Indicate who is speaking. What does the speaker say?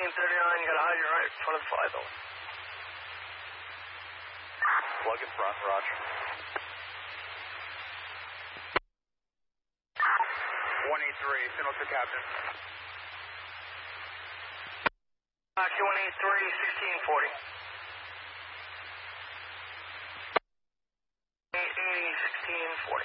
Speaker 1: you got to hide your right in front of the fly building.
Speaker 2: Plug in front, roger. 183, signal to captain.
Speaker 1: Rocky 183, 1640. 1640.